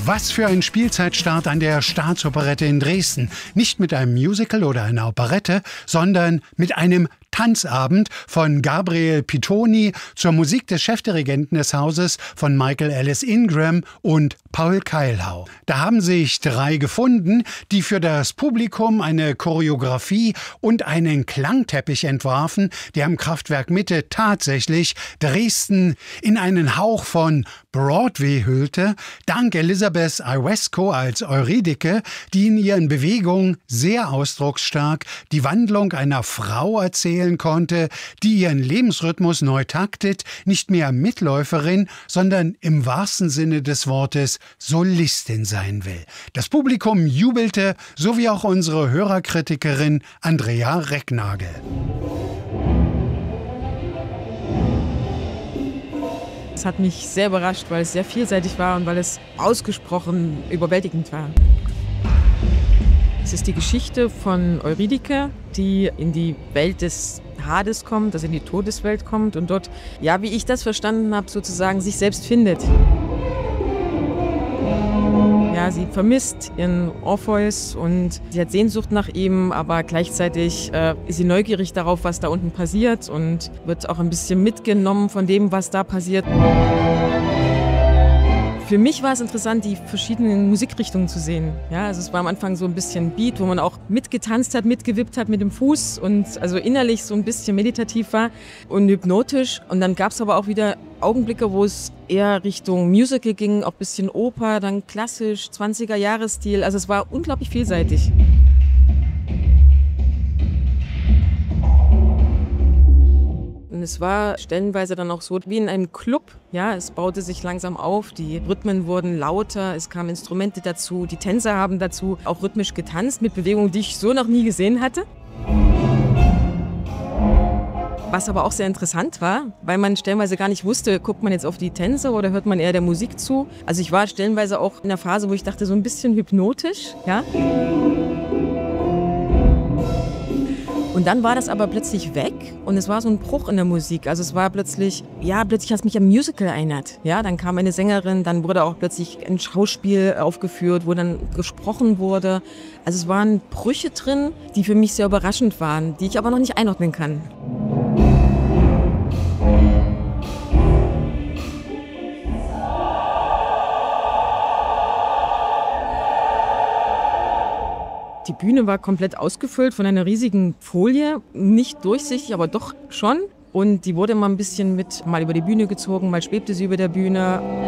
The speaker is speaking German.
Was für ein Spielzeitstart an der Staatsoperette in Dresden. Nicht mit einem Musical oder einer Operette, sondern mit einem Tanzabend von Gabriel Pitoni zur Musik des Chefdirigenten des Hauses von Michael Ellis Ingram und Paul Keilhau. Da haben sich 3 gefunden, die für das Publikum eine Choreografie und einen Klangteppich entwarfen, der am Kraftwerk Mitte tatsächlich Dresden in einen Hauch von Broadway hüllte, dank Elisabeth Ioesco als Eurydike, die in ihren Bewegungen sehr ausdrucksstark die Wandlung einer Frau erzählen konnte, die ihren Lebensrhythmus neu taktet, nicht mehr Mitläuferin, sondern im wahrsten Sinne des Wortes Solistin sein will. Das Publikum jubelte, so wie auch unsere Hörerkritikerin Andrea Recknagel. Es hat mich sehr überrascht, weil es sehr vielseitig war und weil es ausgesprochen überwältigend war. Es ist die Geschichte von Eurydike, die in die Welt des Hades kommt, also in die Todeswelt kommt und dort, ja, wie ich das verstanden habe, sozusagen sich selbst findet. Ja, sie vermisst ihren Orpheus und sie hat Sehnsucht nach ihm, aber gleichzeitig ist sie neugierig darauf, was da unten passiert und wird auch ein bisschen mitgenommen von dem, was da passiert. Für mich war es interessant, die verschiedenen Musikrichtungen zu sehen. Ja, also es war am Anfang so ein bisschen Beat, wo man auch mitgetanzt hat, mitgewippt hat mit dem Fuß und also innerlich so ein bisschen meditativ war und hypnotisch. Und dann gab es aber auch wieder Augenblicke, wo es eher Richtung Musical ging, auch ein bisschen Oper, dann klassisch, 20er-Jahres-Stil. Also es war unglaublich vielseitig. Und es war stellenweise dann auch so wie in einem Club. Ja, es baute sich langsam auf, die Rhythmen wurden lauter, es kamen Instrumente dazu, die Tänzer haben dazu auch rhythmisch getanzt mit Bewegungen, die ich so noch nie gesehen hatte. Was aber auch sehr interessant war, weil man stellenweise gar nicht wusste, guckt man jetzt auf die Tänzer oder hört man eher der Musik zu. Also ich war stellenweise auch in der Phase, wo ich dachte, so ein bisschen hypnotisch, ja. Und dann war das aber plötzlich weg und es war so ein Bruch in der Musik. Also es war plötzlich hat es mich an Musical erinnert. Ja, dann kam eine Sängerin, dann wurde auch plötzlich ein Schauspiel aufgeführt, wo dann gesprochen wurde. Also es waren Brüche drin, die für mich sehr überraschend waren, die ich aber noch nicht einordnen kann. Die Bühne war komplett ausgefüllt von einer riesigen Folie, nicht durchsichtig, aber doch schon. Und die wurde mal ein bisschen mal über die Bühne gezogen, mal schwebte sie über der Bühne.